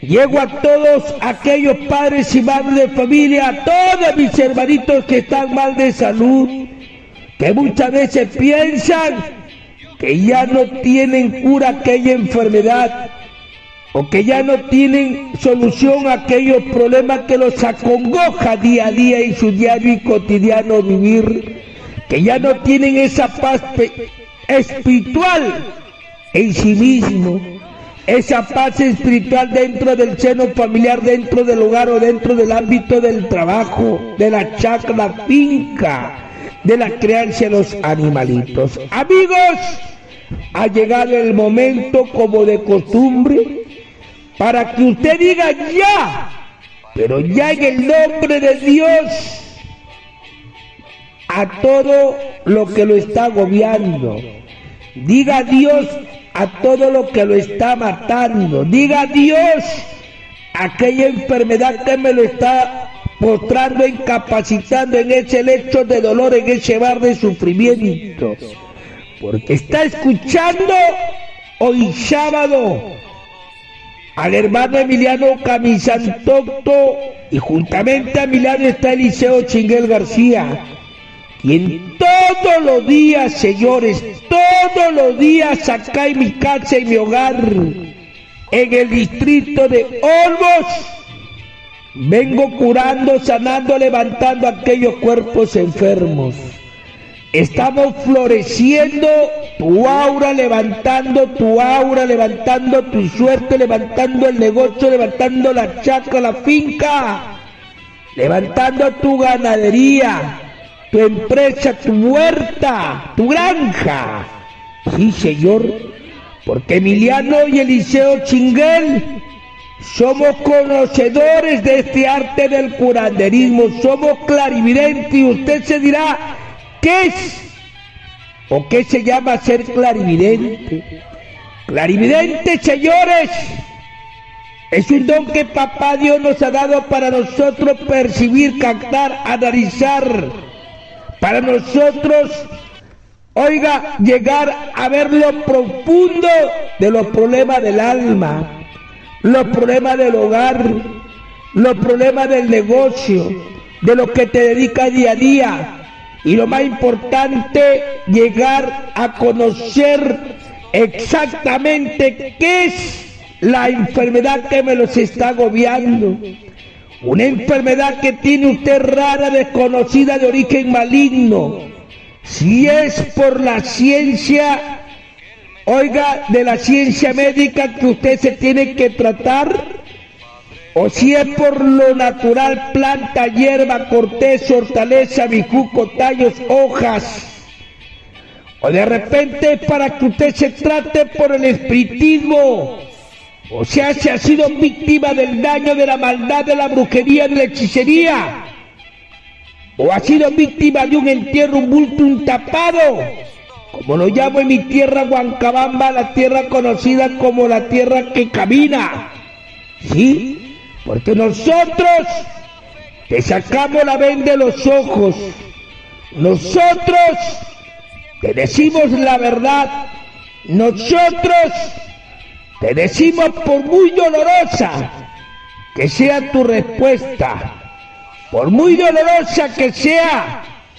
Llego a todos aquellos padres y madres de familia, a todos mis hermanitos que están mal de salud, que muchas veces piensan que ya no tienen cura aquella enfermedad, o que ya no tienen solución a aquellos problemas que los acongoja día a día en su diario y cotidiano vivir, que ya no tienen esa paz espiritual en sí mismo, esa paz espiritual dentro del seno familiar, dentro del hogar o dentro del ámbito del trabajo, de la chacra, la finca, de la crianza de los animalitos. Amigos, ha llegado el momento, como de costumbre, para que usted diga ya, pero ya en el nombre de Dios, a todo lo que lo está agobiando. Diga Dios a todo lo que lo está matando. Diga Dios a aquella enfermedad que me lo está postrando, incapacitando en ese lecho de dolor, en ese bar de sufrimiento. Porque está escuchando hoy sábado al hermano Emiliano Camisantocto, y juntamente a Emiliano está Eliseo Chinguel García, quien todos los días, señores, todos los días acá en mi casa, en mi hogar, en el distrito de Olmos, vengo curando, sanando, levantando aquellos cuerpos enfermos. Estamos floreciendo tu aura, levantando tu aura, levantando tu suerte, levantando el negocio, levantando la chacra, la finca, levantando tu ganadería, tu empresa, tu huerta, tu granja. Sí, señor, porque Emiliano y Eliseo Chinguel somos conocedores de este arte del curanderismo, somos clarividentes, y usted se dirá, ¿qué es? ¿O qué se llama ser clarividente? Clarividente, señores, es un don que Papá Dios nos ha dado para nosotros percibir, captar, analizar, para nosotros, oiga, llegar a ver lo profundo de los problemas del alma, los problemas del hogar, los problemas del negocio, de lo que te dedicas día a día. Y lo más importante, llegar a conocer exactamente qué es la enfermedad que me los está agobiando. Una enfermedad que tiene usted rara, desconocida, de origen maligno. Si es por la ciencia, oiga, de la ciencia médica que usted se tiene que tratar, o si es por lo natural, planta, hierba, corteza, hortaleza, bijuco, tallos, hojas, o de repente es para que usted se trate por el espiritismo, o sea, si ha sido víctima del daño, de la maldad, de la brujería, de la hechicería, o ha sido víctima de un entierro, un bulto, un tapado, como lo llamo en mi tierra, Huancabamba, la tierra conocida como la tierra que camina, ¿sí? Porque nosotros te sacamos la venda de los ojos, nosotros te decimos la verdad, nosotros te decimos, por muy dolorosa que sea tu respuesta, por muy dolorosa que sea,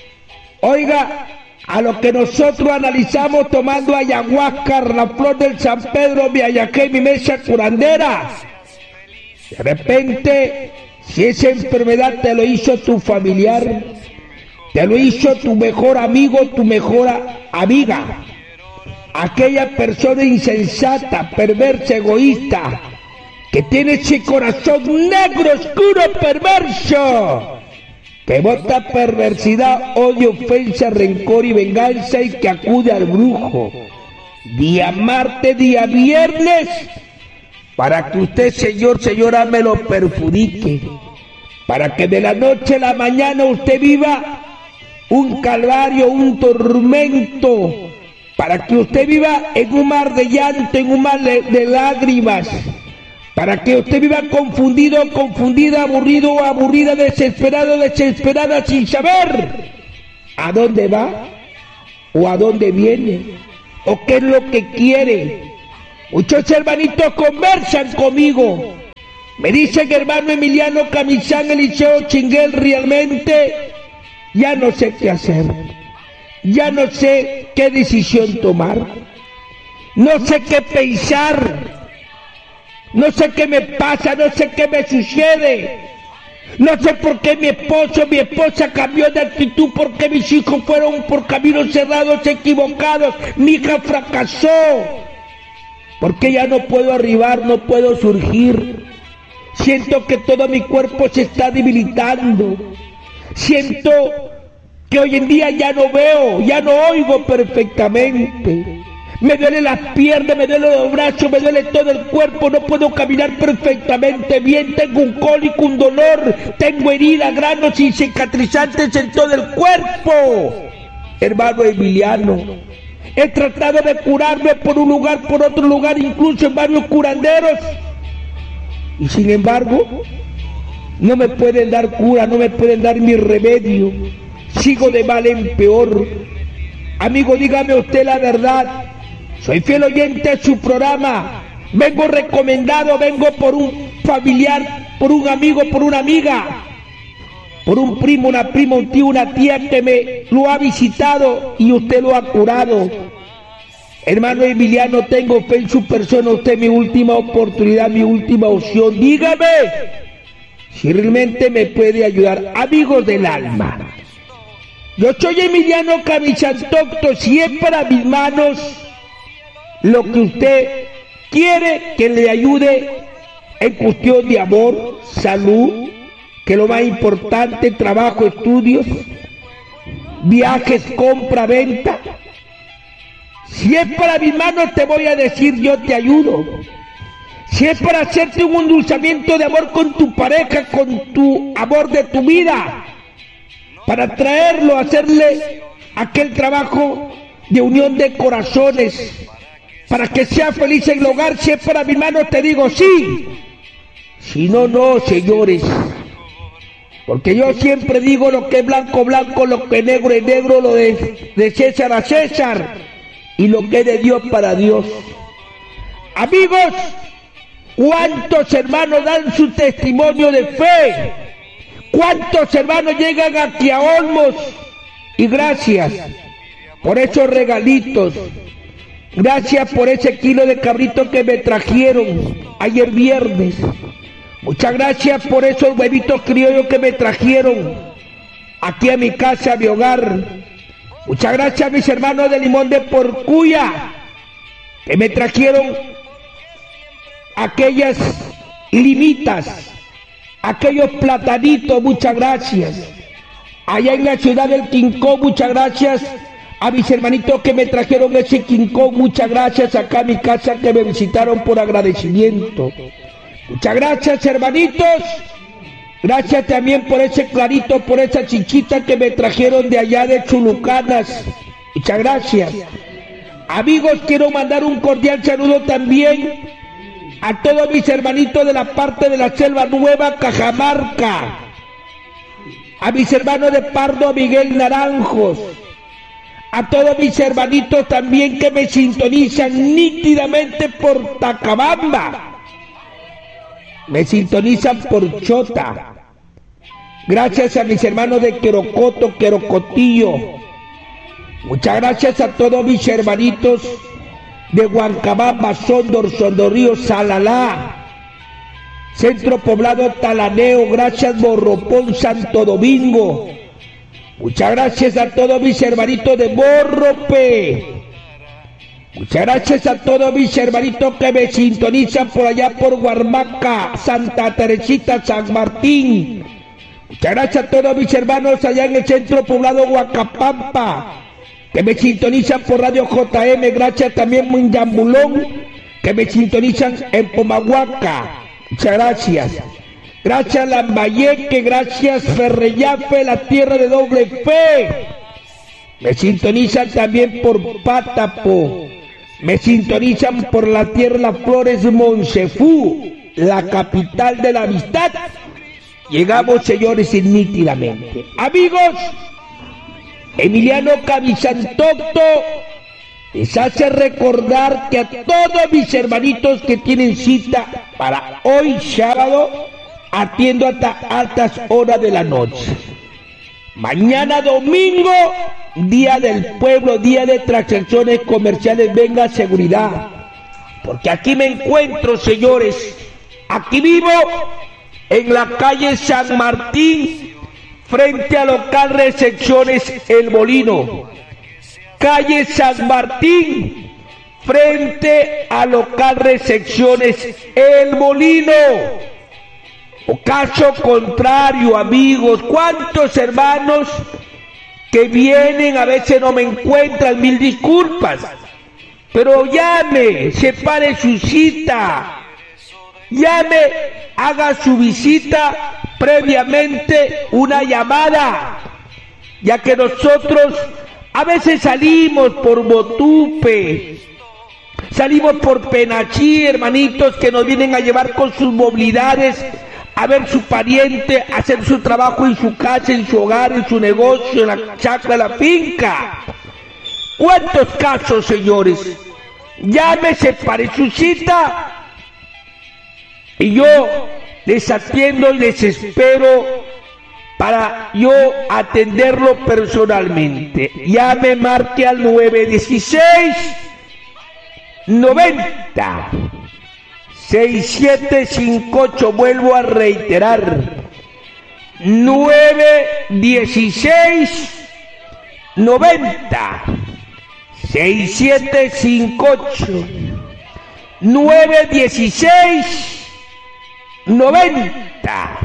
oiga, a lo que nosotros analizamos tomando ayahuasca, la flor del San Pedro, mi ayaqué, mi mesa curandera. De repente, si esa enfermedad te lo hizo tu familiar, te lo hizo tu mejor amigo, tu mejor amiga, aquella persona insensata, perversa, egoísta, que tiene ese corazón negro, oscuro, perverso, que bota perversidad, odio, ofensa, rencor y venganza, y que acude al brujo día martes, día viernes, para que usted, señor, señora, me lo perjudique, para que de la noche a la mañana usted viva un calvario, un tormento, para que usted viva en un mar de llanto, en un mar de lágrimas, para que usted viva confundido, confundida, aburrido o aburrida, desesperado, desesperada, sin saber a dónde va o a dónde viene o qué es lo que quiere. Muchos hermanitos conversan conmigo Me dicen, hermano Emiliano Camillán Eliseo Chinguel, realmente ya no sé qué hacer, ya no sé qué decisión tomar, no sé qué pensar, no sé qué me pasa, no sé qué me sucede, no sé por qué mi esposo, mi esposa cambió de actitud, por qué mis hijos fueron por caminos cerrados, equivocados, mi hija fracasó, porque ya no puedo arribar, no puedo surgir. Siento que todo mi cuerpo se está debilitando. Siento que hoy en día ya no veo, ya no oigo perfectamente. Me duelen las piernas, me duelen los brazos, me duele todo el cuerpo, no puedo caminar perfectamente bien. Tengo un cólico, un dolor, tengo heridas, granos y cicatrizantes en todo el cuerpo. Hermano Emiliano, he tratado de curarme por un lugar, por otro lugar, incluso en varios curanderos. Y sin embargo, no me pueden dar cura, no me pueden dar mi remedio. Sigo de mal en peor. Amigo, dígame usted la verdad. Soy fiel oyente de su programa. Vengo recomendado, vengo por un familiar, por un amigo, por una amiga, por un primo, una prima, un tío, una tía que me lo ha visitado y usted lo ha curado. Hermano Emiliano, tengo fe en su persona, usted es mi última oportunidad, mi última opción. Dígame si realmente me puede ayudar. Amigos del alma, yo soy Emiliano Camillán Tocto. Si es para mis manos lo que usted quiere que le ayude en cuestión de amor, salud, que lo más importante, trabajo, estudios, viajes, compra, venta. Si es para mis manos, te voy a decir, yo te ayudo. Si es para hacerte un endulzamiento de amor con tu pareja, con tu amor de tu vida, para traerlo, hacerle aquel trabajo de unión de corazones, para que sea feliz en el hogar. Si es para mis manos, te digo sí. Si no, no, señores. Porque yo siempre digo lo que es blanco, blanco, lo que es negro, lo de César a César. Y lo que es de Dios para Dios. Amigos, ¿cuántos hermanos dan su testimonio de fe? ¿Cuántos hermanos llegan aquí a Olmos? Y gracias por esos regalitos. Gracias por ese kilo de cabrito que me trajeron ayer viernes. Muchas gracias por esos huevitos criollos que me trajeron aquí a mi casa, a mi hogar. Muchas gracias a mis hermanos de Limón de Porcuya, que me trajeron aquellas limitas, aquellos platanitos. Muchas gracias. Allá en la ciudad del Quincón, muchas gracias a mis hermanitos que me trajeron ese Quincón. Muchas gracias acá a mi casa que me visitaron por agradecimiento. Muchas gracias, hermanitos. Gracias también por ese clarito, por esa chichita que me trajeron de allá de Chulucanas. Muchas gracias. Amigos, quiero mandar un cordial saludo también a todos mis hermanitos de la parte de la Selva Nueva, Cajamarca. A mis hermanos de Pardo, Miguel Naranjos. A todos mis hermanitos también que me sintonizan nítidamente por Tacabamba. Me sintonizan por Chota. Gracias a mis hermanos de Querocoto, Querocotillo. Muchas gracias a todos mis hermanitos de Huancabamba, Sondor, Sondorío, Salalá, Centro Poblado Talaneo. Gracias Morropón, Santo Domingo. Muchas gracias a todos mis hermanitos de Morrope. Muchas gracias a todos mis hermanitos que me sintonizan por allá por Huarmaca, Santa Teresita, San Martín. Muchas gracias a todos mis hermanos allá en el centro poblado Huacapampa, que me sintonizan por Radio JM. Gracias también Munyambulón, que me sintonizan en Pomahuaca. Muchas gracias. Gracias Lambayeque, gracias Ferreyafe, la tierra de doble fe. Me sintonizan también por Pátapo. Me sintonizan por la tierra Las Flores, Monsefú, la capital de la amistad. Llegamos, señores, nítidamente. Amigos, Emiliano Camillán Tocto les hace recordar que a todos mis hermanitos que tienen cita para hoy sábado, atiendo hasta altas horas de la noche. Mañana domingo, día del pueblo, día de transacciones comerciales, venga seguridad. Porque aquí me encuentro, señores, aquí vivo en la calle San Martín, frente a local Recepciones El Molino. Calle San Martín, frente a local Recepciones El Molino. O caso contrario, amigos, ¿cuántos hermanos que vienen a veces no me encuentran? Mil disculpas, pero llame, separe su cita, llame, haga su visita previamente, una llamada, ya que nosotros a veces salimos por Motupe, salimos por Penachí, hermanitos que nos vienen a llevar con sus movilidades a ver su pariente, a hacer su trabajo en su casa, en su hogar, en su negocio, en la chacra, en la finca. ¿Cuántos casos, señores? Llámese para su cita y yo les atiendo y les espero para yo atenderlo personalmente. Llame, marque al 916-90 6758, vuelvo a reiterar, 916-90 6758, 916-90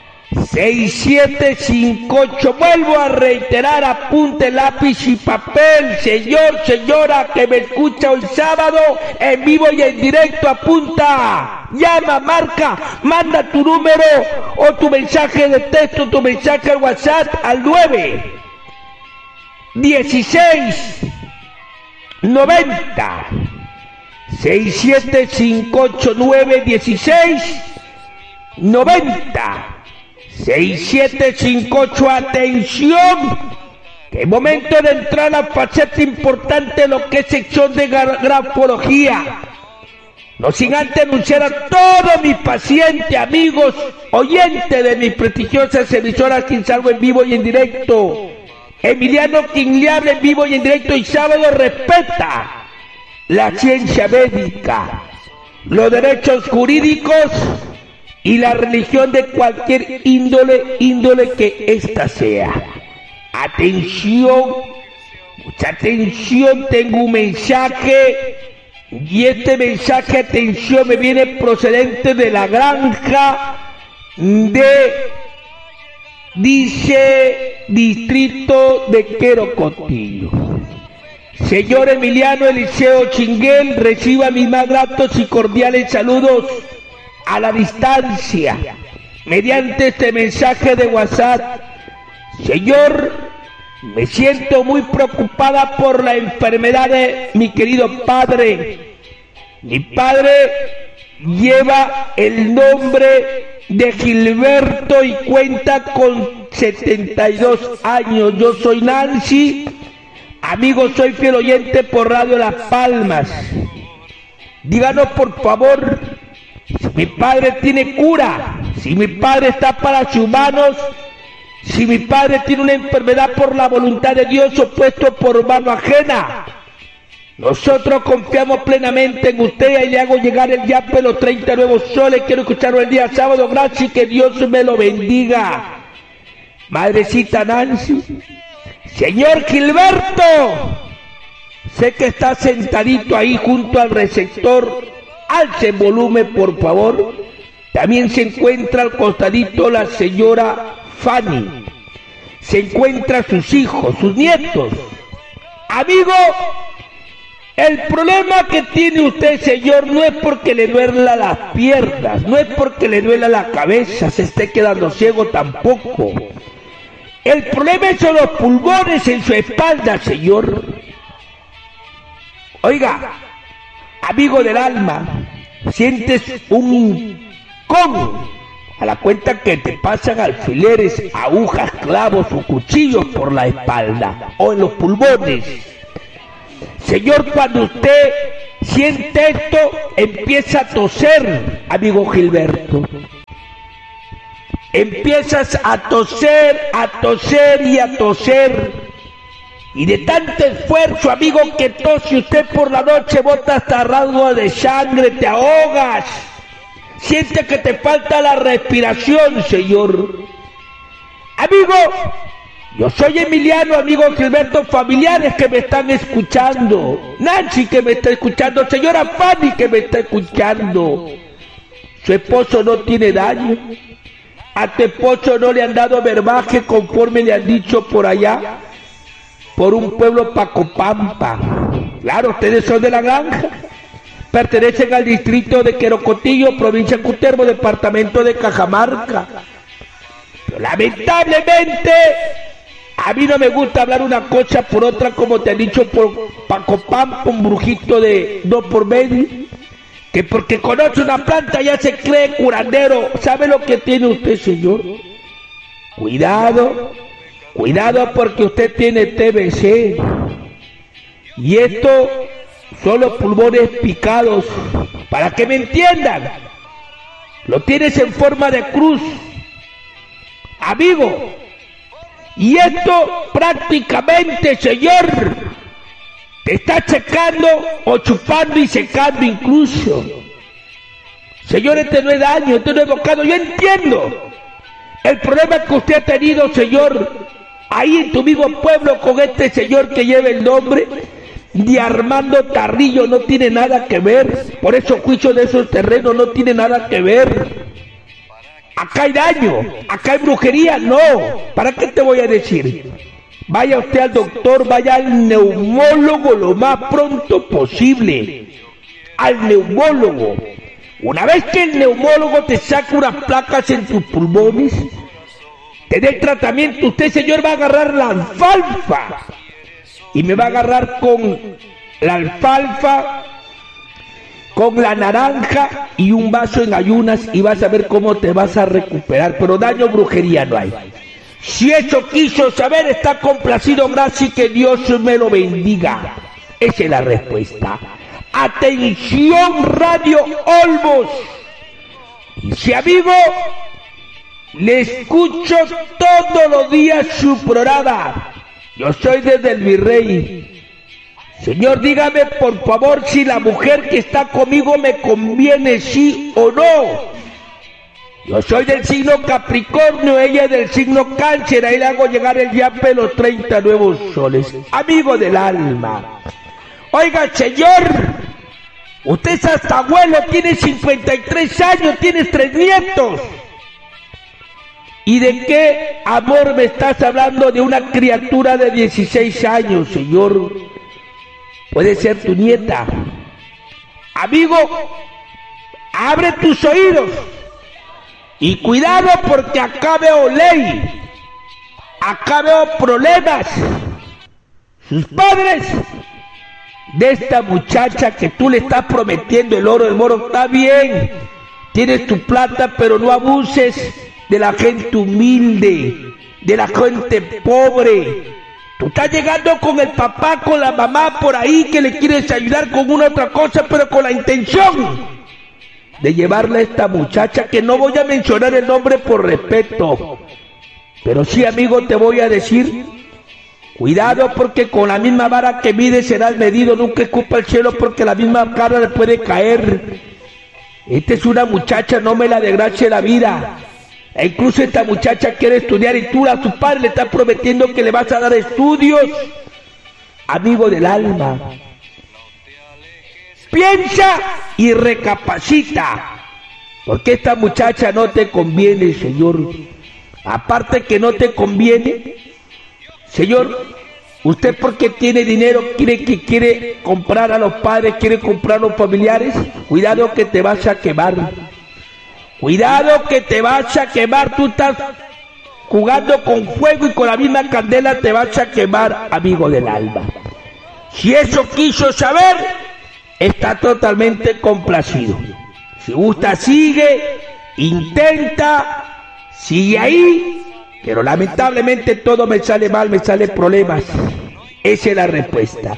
6758, vuelvo a reiterar, apunte lápiz y papel, señor, señora que me escucha hoy sábado en vivo y en directo, apunta, llama, marca, manda tu número o tu mensaje de texto, tu mensaje al WhatsApp al 916-90 6758, 916-90 6758, atención, que es momento de entrar a la faceta importante de lo que es sección de grafología. No sin antes anunciar a todos mis pacientes, amigos, oyentes de mis prestigiosas emisoras quien salgo en vivo y en directo. Emiliano quien le habla en vivo y en directo y sábado respeta la ciencia médica, los derechos jurídicos y la religión de cualquier índole que ésta sea. Atención, mucha atención, tengo un mensaje y este mensaje, atención, me viene procedente de la granja de, dice, distrito de Querocotillo. Señor Emiliano Eliseo Chinguel, reciba mis más gratos y cordiales saludos a la distancia, mediante este mensaje de WhatsApp. Señor, me siento muy preocupada por la enfermedad de mi querido padre. Mi padre lleva el nombre de Gilberto y cuenta con 72 años. Yo soy Nancy, amigo, soy fiel oyente por Radio Las Palmas. Díganos por favor si mi padre tiene cura, si mi padre está para sus manos, si mi padre tiene una enfermedad por la voluntad de Dios o puesto por mano ajena. Nosotros confiamos plenamente en usted y le hago llegar el yape los 30 nuevos soles. Quiero escucharlo el día sábado. Gracias y que Dios me lo bendiga. Madrecita Nancy, señor Gilberto, sé que está sentadito ahí junto al receptor. Alce el volumen, por favor. También se encuentra al costadito la señora Fanny. Se encuentran sus hijos, sus nietos. Amigo, el problema que tiene usted, señor, no es porque le duela las piernas, no es porque le duela la cabeza, se esté quedando ciego tampoco. El problema son los pulmones en su espalda, señor. Oiga, amigo del alma, sientes un incón a la cuenta que te pasan alfileres, agujas, clavos o cuchillos por la espalda o en los pulmones. Señor, cuando usted siente esto, empieza a toser, amigo Gilberto. Empiezas a toser y a toser. Y de tanto esfuerzo, amigo, que tose usted por la noche, bota hasta rasgos de sangre, te ahogas. Siente que te falta la respiración, señor. Amigo, yo soy Emiliano, amigo Gilberto, familiares que me están escuchando. Nancy que me está escuchando, señora Fanny que me está escuchando. Su esposo no tiene daño. A tu esposo no le han dado verbaje conforme le han dicho por allá, por un pueblo Pacopampa. Claro, ustedes son de la granja. Pertenecen al distrito de Querocotillo, provincia de Cutervo, departamento de Cajamarca. Pero lamentablemente, a mí no me gusta hablar una cosa por otra, como te han dicho por Pacopampa, un brujito de 2 por medio, que porque conoce una planta ya se cree curandero. ¿Sabe lo que tiene usted, señor? Cuidado, cuidado, porque usted tiene TBC. Y esto son los pulmones picados. Para que me entiendan, lo tienes en forma de cruz, amigo. Y esto prácticamente, señor, te está checando o chupando y secando incluso. Señor, este no es daño, este no es bocado. Yo entiendo el problema que usted ha tenido, señor, ahí en tu mismo pueblo con este señor que lleva el nombre de Armando Tarrillo. No tiene nada que ver. Por eso juicio de esos terrenos no tiene nada que ver. Acá hay daño, acá hay brujería. No, ¿para qué te voy a decir? Vaya usted al doctor, vaya al neumólogo lo más pronto posible. Al neumólogo. Una vez que el neumólogo te saca unas placas en tus pulmones, te dé el tratamiento, usted, señor, va a agarrar la alfalfa. Y me va a agarrar con la alfalfa, con la naranja y un vaso en ayunas, y vas a ver cómo te vas a recuperar. Pero daño, brujería no hay. Si eso quiso saber, está complacido, gracias, y que Dios me lo bendiga. Esa es la respuesta. Atención, Radio Olmos. Y si, amigo, le escucho todos los días su programa. Yo soy desde el Virrey. Señor, dígame por favor si la mujer que está conmigo me conviene, sí o no. Yo soy del signo Capricornio, ella es del signo Cáncer. Ahí le hago llegar el yape los 30 nuevos soles. Amigo del alma. Oiga, señor, usted es hasta abuelo, tiene 53 años, tienes 3 nietos. ¿Y de qué amor me estás hablando de una criatura de 16 años, señor? Puede ser tu nieta. Amigo, abre tus oídos. Y cuidado, porque acá veo ley. Acá veo problemas. Sus padres de esta muchacha que tú le estás prometiendo el oro, el moro, está bien. Tienes tu plata, pero no abuses de la gente humilde, de la gente pobre. Tú estás llegando con el papá, con la mamá por ahí, que le quieres ayudar con una otra cosa, pero con la intención de llevarle a esta muchacha, que no voy a mencionar el nombre por respeto, pero sí, amigo, te voy a decir, cuidado, porque con la misma vara que mides serás medido. Nunca escupa el cielo, porque la misma cara le puede caer. Esta es una muchacha, no me la desgracie la vida. E incluso esta muchacha quiere estudiar y tú a tu padre le estás prometiendo que le vas a dar estudios. Amigo del alma, piensa y recapacita, porque esta muchacha no te conviene, señor. Aparte que no te conviene, señor, usted porque tiene dinero quiere comprar a los padres, quiere comprar a los familiares. Cuidado que te vas a quemar. Cuidado que te vas a quemar. Tú estás jugando con fuego y con la misma candela te vas a quemar, amigo del alma. Si eso quiso saber, está totalmente complacido. Si gusta, sigue, intenta, sigue ahí, pero lamentablemente todo me sale mal, me salen problemas. Esa es la respuesta.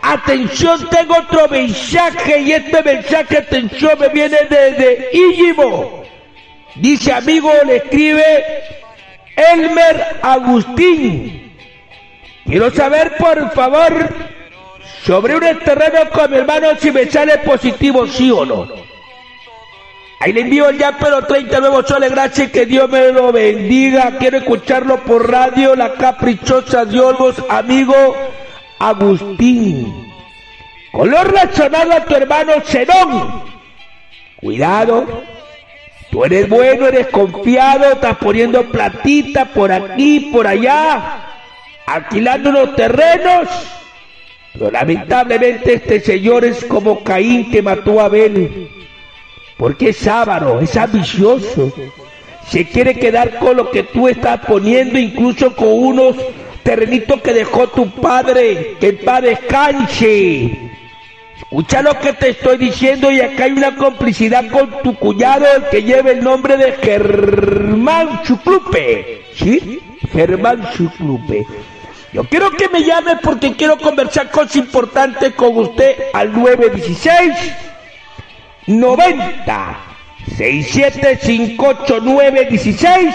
Atención, tengo otro mensaje y este mensaje, atención, me viene desde Íñigo. Dice, amigo, le escribe Elmer Agustín. Quiero saber, por favor, sobre un terreno con mi hermano, si me sale positivo, sí o no. Ahí le envío ya, pero 30 nuevos soles, gracias, que Dios me lo bendiga. Quiero escucharlo por radio, La Caprichosa de Olmos, amigo Agustín. Con lo relacionado a tu hermano Zenón, cuidado, tú eres bueno, eres confiado, estás poniendo platita por aquí, por allá, alquilando unos terrenos, pero lamentablemente este señor es como Caín que mató a Abel, porque es avaro, es ambicioso, se quiere quedar con lo que tú estás poniendo, incluso con unos terrenitos que dejó tu padre, que en paz descanse. Escucha lo que te estoy diciendo, y acá hay una complicidad con tu cuñado, el que lleva el nombre de Germán Chuclupe, ¿sí? Germán Chuclupe. Yo quiero que me llame porque quiero conversar cosas importantes con usted al 916 90 6758 916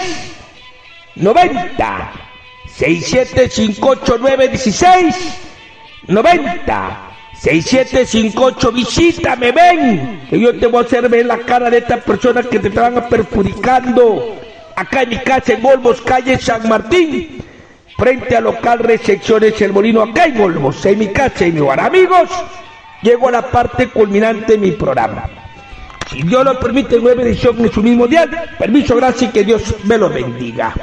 90 6758 916 90 6758, visítame, ven, que yo te voy a hacer ver la cara de estas personas que te estaban perjudicando. Acá en mi casa en Olmos, calle San Martín, frente al local Recepciones El Molino, acá en Olmos, en mi casa, en mi hogar. Amigos, llego a la parte culminante de mi programa. Si Dios lo permite, 9 edición en su mismo día. Permiso, gracias y que Dios me lo bendiga.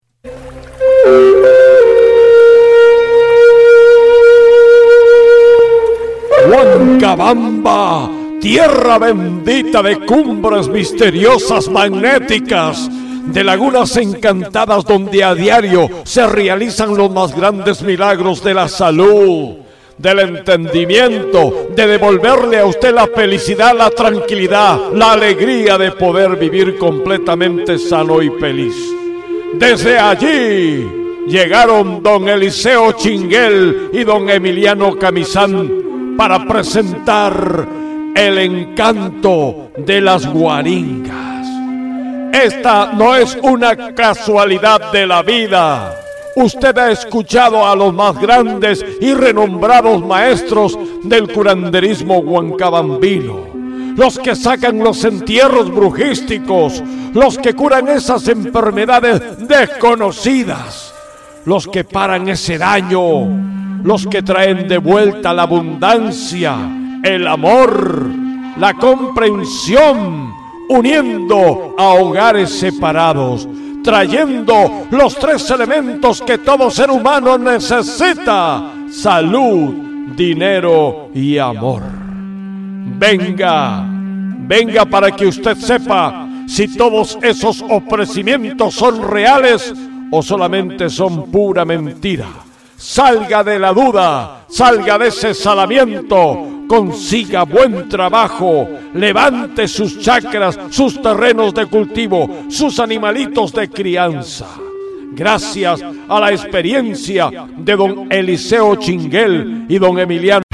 Huancabamba, tierra bendita de cumbres misteriosas magnéticas, de lagunas encantadas donde a diario se realizan los más grandes milagros de la salud, del entendimiento, de devolverle a usted la felicidad, la tranquilidad, la alegría de poder vivir completamente sano y feliz. Desde allí llegaron don Eliseo Chinguel y don Emiliano Camizán para presentar el encanto de las guaringas. Esta no es una casualidad de la vida. Usted ha escuchado a los más grandes y renombrados maestros del curanderismo huancabambino, los que sacan los entierros brujísticos, los que curan esas enfermedades desconocidas, los que paran ese daño, los que traen de vuelta la abundancia, el amor, la comprensión, uniendo a hogares separados, trayendo los 3 elementos que todo ser humano necesita: salud, dinero y amor. Venga, venga para que usted sepa si todos esos ofrecimientos son reales o solamente son pura mentira. Salga de la duda, salga de ese salamiento, consiga buen trabajo, levante sus chacras, sus terrenos de cultivo, sus animalitos de crianza. Gracias a la experiencia de don Eliseo Chinguel y don Emiliano.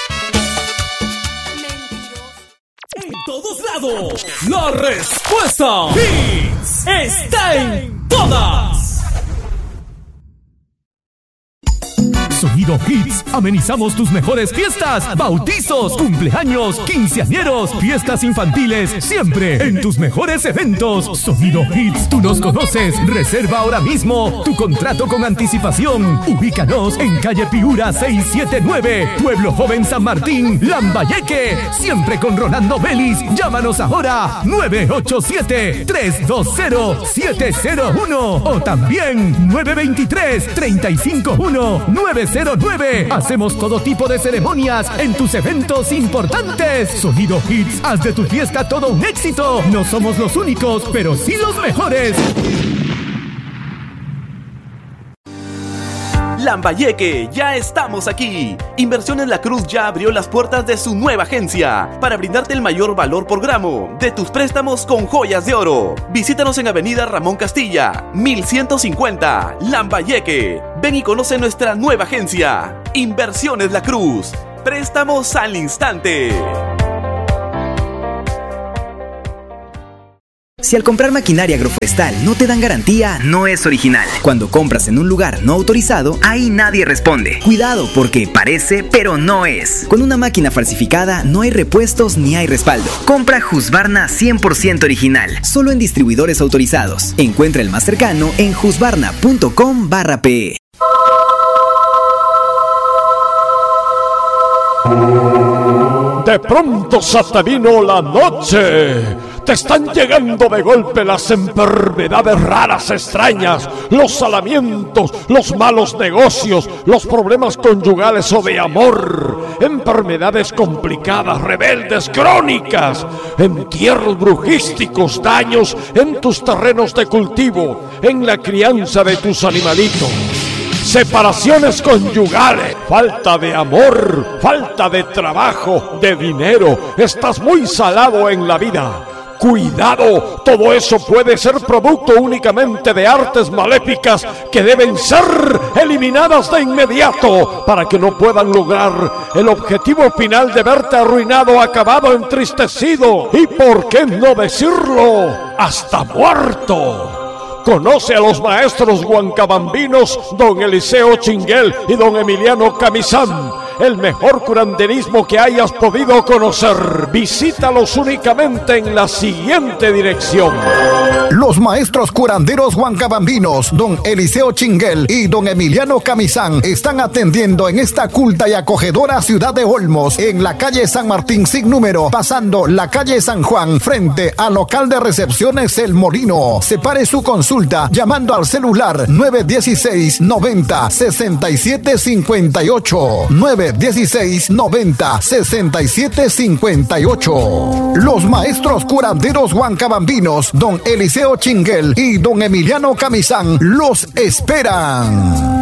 En todos lados, la respuesta Hits está en todas. Sonido Hits, amenizamos tus mejores fiestas, bautizos, cumpleaños, quinceañeros, fiestas infantiles, siempre en tus mejores eventos. Sonido Hits, tú nos conoces, reserva ahora mismo tu contrato con anticipación. Ubícanos en calle Piura 679, Pueblo Joven San Martín, Lambayeque, siempre con Rolando Vélez. Llámanos ahora, 987-320-701 o también 923-351-909. Hacemos todo tipo de ceremonias en tus eventos importantes. Sonido Hits, haz de tu fiesta todo un éxito. No somos los únicos, pero sí los mejores. Lambayeque, ya estamos aquí. Inversiones La Cruz ya abrió las puertas de su nueva agencia para brindarte el mayor valor por gramo de tus préstamos con joyas de oro. Visítanos en Avenida Ramón Castilla, 1150, Lambayeque. Ven y conoce nuestra nueva agencia, Inversiones La Cruz. préstamos al instante. Si al comprar maquinaria agroforestal no te dan garantía, no es original. Cuando compras en un lugar no autorizado, ahí nadie responde. Cuidado, porque parece, pero no es. Con una máquina falsificada no hay repuestos ni hay respaldo. Compra Husqvarna 100% original, solo en distribuidores autorizados. Encuentra el más cercano en husqvarna.com/pe. De pronto se te vino la noche. Te están llegando de golpe las enfermedades raras, extrañas, los salamientos, los malos negocios, los problemas conyugales o de amor, enfermedades complicadas, rebeldes, crónicas, entierros brujísticos, daños en tus terrenos de cultivo, en la crianza de tus animalitos. Separaciones conyugales, falta de amor, falta de trabajo, de dinero, estás muy salado en la vida. Cuidado, todo eso puede ser producto únicamente de artes maléficas que deben ser eliminadas de inmediato para que no puedan lograr el objetivo final de verte arruinado, acabado, entristecido y, ¿por qué no decirlo?, hasta muerto. Conoce a los maestros huancabambinos don Eliseo Chinguel y don Emiliano Camizán, el mejor curanderismo que hayas podido conocer. Visítalos únicamente en la siguiente dirección. Los maestros curanderos huancabambinos don Eliseo Chinguel y don Emiliano Camizán están atendiendo en esta culta y acogedora ciudad de Olmos, en la calle San Martín sin número, pasando la calle San Juan, frente al local de recepciones El Molino. Separe su consulta llamando al celular 916-90-6758. 916-90-6758. Los maestros curanderos huancabambinos don Eliseo Chinguel y don Emiliano Camizán los esperan.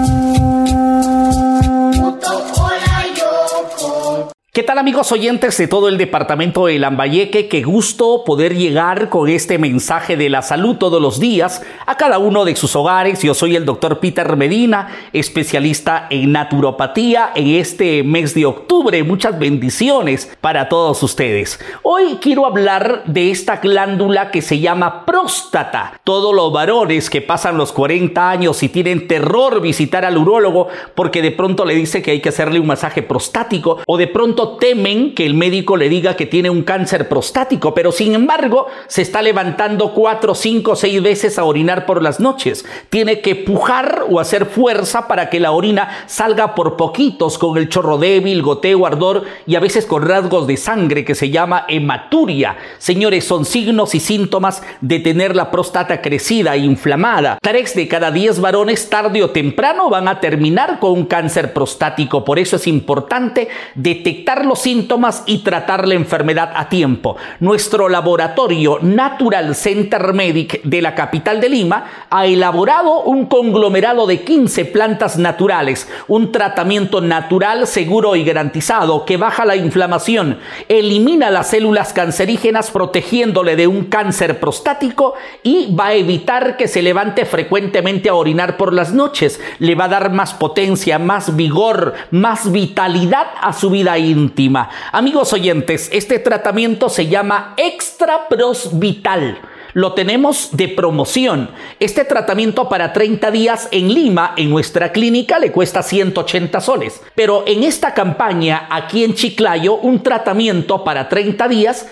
¿Qué tal, amigos oyentes de todo el departamento de Lambayeque? Qué gusto poder llegar con este mensaje de la salud todos los días a cada uno de sus hogares. Yo soy el doctor Peter Medina, especialista en naturopatía en este mes de octubre. Muchas bendiciones para todos ustedes. Hoy quiero hablar de esta glándula que se llama próstata. Todos los varones que pasan los 40 años y tienen terror visitar al urólogo porque de pronto le dice que hay que hacerle un masaje prostático, o de pronto temen que el médico le diga que tiene un cáncer prostático, pero sin embargo se está levantando 4, 5, 6 veces a orinar por las noches. Tiene que pujar o hacer fuerza para que la orina salga por poquitos, con el chorro débil, goteo, ardor y a veces con rasgos de sangre que se llama hematuria. Señores, son signos y síntomas de tener la próstata crecida e inflamada. 3 de cada 10 varones tarde o temprano van a terminar con un cáncer prostático. Por eso es importante detectar los síntomas y tratar la enfermedad a tiempo. Nuestro laboratorio Natural Center Medic de la capital de Lima ha elaborado un conglomerado de 15 plantas naturales, un tratamiento natural, seguro y garantizado que baja la inflamación, elimina las células cancerígenas protegiéndole de un cáncer prostático y va a evitar que se levante frecuentemente a orinar por las noches. Le va a dar más potencia, más vigor, más vitalidad a su vida íntima. Amigos oyentes, este tratamiento se llama Extra Pros Vital. Lo tenemos de promoción. Este tratamiento para 30 días en Lima, en nuestra clínica, le cuesta 180 soles. Pero en esta campaña, aquí en Chiclayo, un tratamiento para 30 días,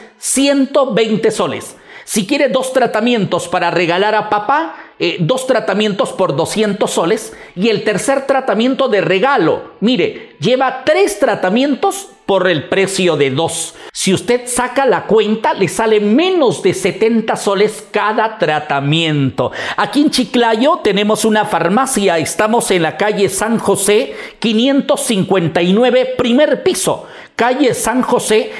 120 soles. Si quiere 2 tratamientos para regalar a papá, 2 tratamientos por 200 soles. Y el tercer tratamiento de regalo, mire, lleva 3 tratamientos por el precio de 2. Si usted saca la cuenta, le sale menos de 70 soles cada tratamiento. Aquí en Chiclayo tenemos una farmacia. Estamos en la calle San José, 559, primer piso. calle San José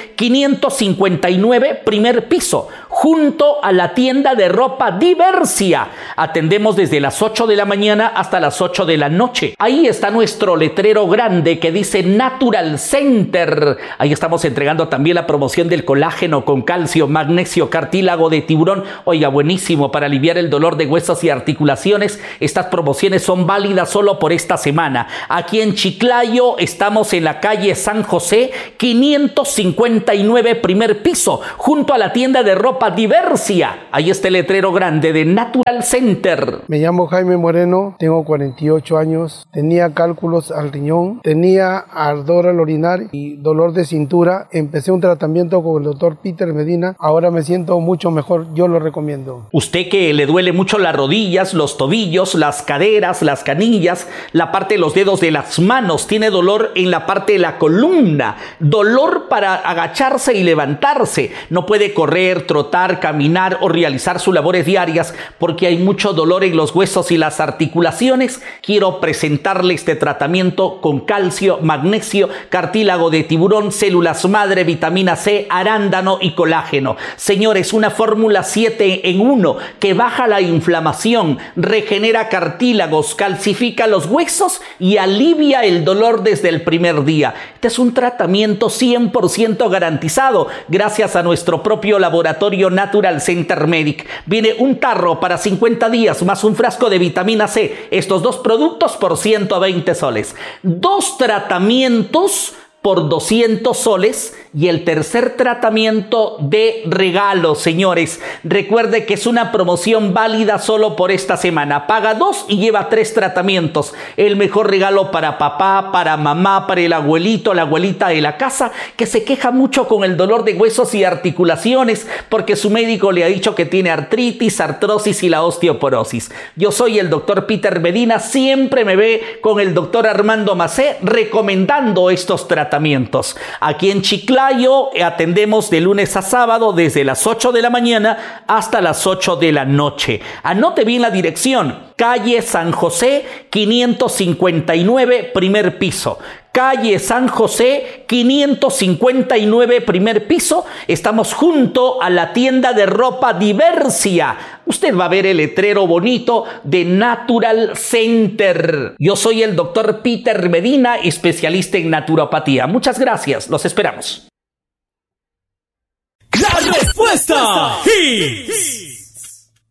559, primer piso, junto a la tienda de ropa Diversia. Atendemos desde las 8 de la mañana hasta las 8 de la noche. Ahí está nuestro letrero grande que dice Natural Center. Ahí estamos entregando también la promoción del colágeno con calcio, magnesio, cartílago de tiburón. Oiga, buenísimo para aliviar el dolor de huesos y articulaciones. Estas promociones son válidas solo por esta semana. Aquí en Chiclayo estamos en la calle San José 559, primer piso, junto a la tienda de ropa Diversia. Ahí está el letrero grande de Natural Center. Me llamo Jaime Moreno, tengo 48 años, tenía cálculos al riñón, tenía ardor al orinar y dolor de cintura. Empecé un tratamiento con el doctor Peter Medina, ahora me siento mucho mejor, yo lo recomiendo. Usted que le duele mucho las rodillas, los tobillos, las caderas, las canillas, la parte de los dedos de las manos, tiene dolor en la parte de la columna, dolor para agacharse y levantarse, no puede correr, trotar, caminar o realizar sus labores diarias porque hay mucho dolor en los huesos y las articulaciones. Quiero presentarle este tratamiento con calcio, magnesio, cartílago de tiburón, células madre, vitamina C, arándano y colágeno. Señores, una fórmula 7 en 1 que baja la inflamación, regenera cartílagos, calcifica los huesos y alivia el dolor desde el primer día. Este es un tratamiento 100% garantizado gracias a nuestro propio laboratorio Natural Center Medic. Viene un tarro para 50 días más un frasco de vitamina C. Estos dos productos por 120 soles. 2 tratamientos por 200 soles y el tercer tratamiento de regalo, señores. Recuerde que es una promoción válida solo por esta semana. Paga 2 y lleva 3 tratamientos. El mejor regalo para papá, para mamá, para el abuelito, la abuelita de la casa que se queja mucho con el dolor de huesos y articulaciones porque su médico le ha dicho que tiene artritis, artrosis y la osteoporosis. Yo soy el doctor Peter Medina, siempre me ve con el doctor Armando Macé recomendando estos tratamientos. Aquí en Chiclayo atendemos de lunes a sábado desde las 8 de la mañana hasta las 8 de la noche. Anote bien la dirección: calle San José 559, primer piso. Calle San José 559, primer piso. Estamos junto a la tienda de ropa Diversia. Usted va a ver el letrero bonito de Natural Center. Yo soy el doctor Peter Medina, especialista en naturopatía. Muchas gracias, los esperamos. La respuesta Hits.